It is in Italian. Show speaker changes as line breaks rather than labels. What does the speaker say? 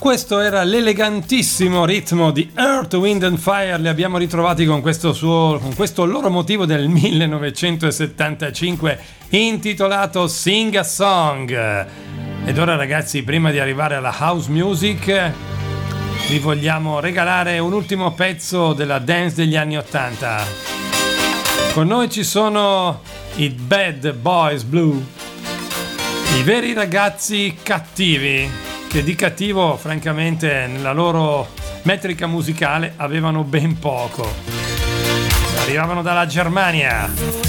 Questo era l'elegantissimo ritmo di Earth, Wind and Fire. Li abbiamo ritrovati con questo loro motivo del 1975 intitolato Sing a Song. Ed ora, ragazzi, prima di arrivare alla house music, vi vogliamo regalare un ultimo pezzo della dance degli anni 80. Con noi ci sono i Bad Boys Blue, i veri ragazzi cattivi, che di cattivo francamente nella loro metrica musicale avevano ben poco. Arrivavano dalla Germania.